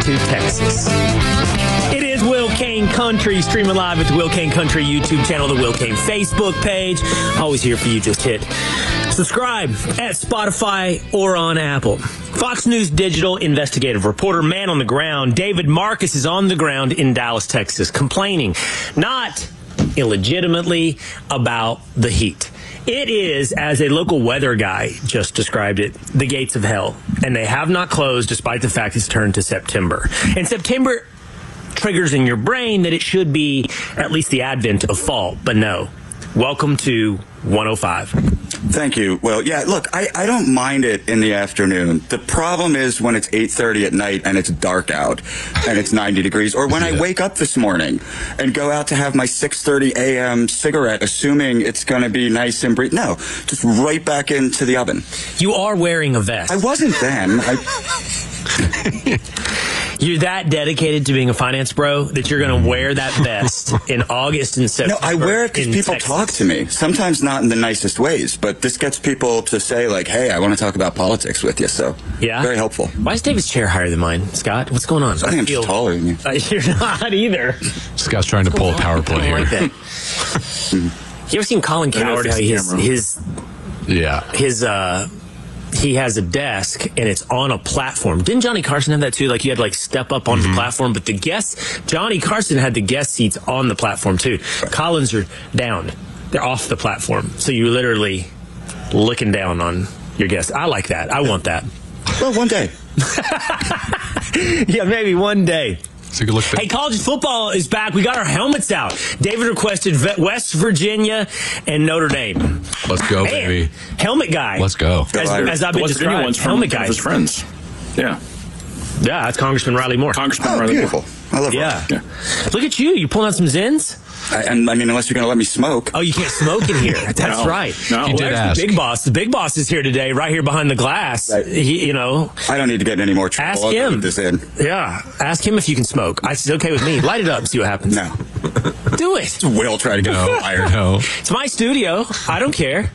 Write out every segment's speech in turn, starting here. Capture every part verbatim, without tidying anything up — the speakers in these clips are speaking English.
to Texas. It is Will Kane Country, streaming live at the Will Kane Country YouTube channel, the Will Kane Facebook page. Always here for you. Just hit subscribe at Spotify or on Apple. Fox News Digital investigative reporter, man on the ground, David Marcus is on the ground in Dallas, Texas, complaining not illegitimately about the heat. It is, as a local weather guy just described it, the gates of hell. And they have not closed despite the fact it's turned to September. And September triggers in your brain that it should be at least the advent of fall. But no. Welcome to one oh five. Thank you. Well, yeah, look, I, I don't mind it in the afternoon. The problem is when it's eight thirty at night and it's dark out and it's ninety degrees, or when I wake up this morning and go out to have my six thirty a m cigarette, assuming it's going to be nice and brief. No, just right back into the oven. You are wearing a vest. I wasn't then. I... You're that dedicated to being a finance bro that you're going to wear that vest in August and September. No, I wear it because people Texas. talk to me. Sometimes not in the nicest ways, but this gets people to say, like, hey, I want to talk about politics with you. So, yeah, very helpful. Why is David's chair higher than mine, Scott? What's going on? I think I'm just taller than you. Uh, you're not either. Scott's trying to pull a power play here. Like that. You ever seen Colin Coward? How his, his, yeah, his, uh, he has a desk and it's on a platform. Didn't Johnny Carson have that too? Like you had to like step up onto mm-hmm. the platform, but the guests, Johnny Carson had the guest seats on the platform too. Right. Collins are down. They're off the platform. So you're literally looking down on your guests. I like that. I want that. Well, one day. Yeah, maybe one day. Take a look. Hey, college football is back. We got our helmets out. David requested West Virginia and Notre Dame. Let's go, Man, baby. Helmet guy. Let's go. As, as I've been described, helmet guy. His friends. Yeah. Yeah, that's Congressman Riley Moore. Congressman oh, Riley beautiful. Moore. I love yeah. yeah. Look at you. You pulling out some Zins? I, and I mean, unless you're going to let me smoke. Oh, you can't smoke in here. That's no, right. No, you well, did ask. The big boss. The big boss is here today, right here behind the glass. Right. He, you know. I don't need to get in any more trouble. Ask I'll him. leave this in. Yeah. Ask him if you can smoke. I said, okay with me. Light it up and see what happens. No. Do it. Will try to get No, fired. no. It's my studio. I don't care.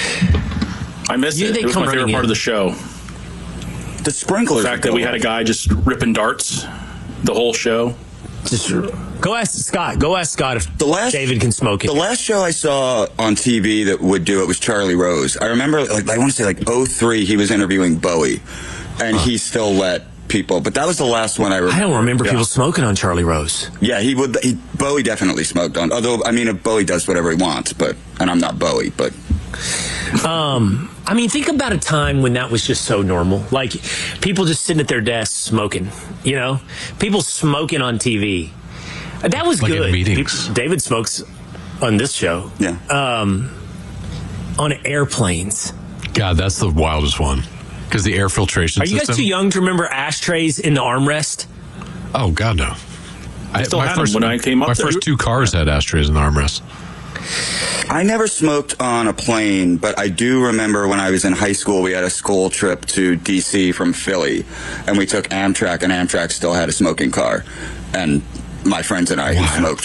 I missed You it. think It was come my favorite running part in. of the show. The sprinklers. The fact that we had a guy just ripping darts the whole show. Just go ask Scott. Go ask Scott if The last- David can smoke it. The last show I saw on T V that would do it was Charlie Rose. I remember, like, I want to say, like, oh three, he was interviewing Bowie, and Huh. he still let people. But that was the last one I remember. I don't remember yeah. people smoking on Charlie Rose. Yeah, he would. He, Bowie definitely smoked on. Although, I mean, if Bowie does whatever he wants, but and I'm not Bowie, but. Um, I mean, think about a time when that was just so normal. Like, people just sitting at their desks smoking, you know? People smoking on T V. That was like good. In meetings. People, David smokes on this show. Yeah. Um, on airplanes. God, that's the wildest one. Because the air filtration Are you system. guys too young to remember ashtrays in the armrest? Oh, God, no. I still my had them first, when I came up My there. first two cars had ashtrays in the armrest. I never smoked on a plane, but I do remember when I was in high school, we had a school trip to D C from Philly, and we took Amtrak, and Amtrak still had a smoking car. And my friends and I who smoked